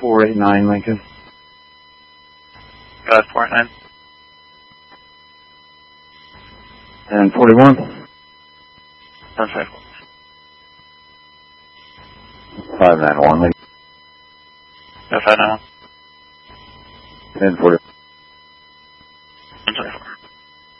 489 Lincoln. 489. And 41. 151. 591 Lincoln. 591. And 40.